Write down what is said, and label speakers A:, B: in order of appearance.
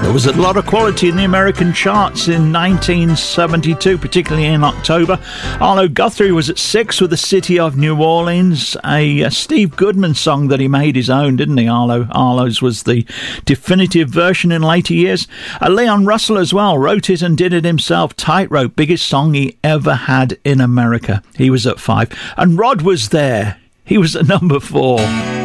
A: There was a lot of quality in the American charts in 1972, particularly in October. Arlo Guthrie was at 6 with The City of New Orleans, a Steve Goodman song that he made his own, didn't he? Arlo's was the definitive version in later years. Leon Russell as well wrote it and did it himself. Tightrope, biggest song he ever had in America. He was at 5. And Rod was there. He was at number 4.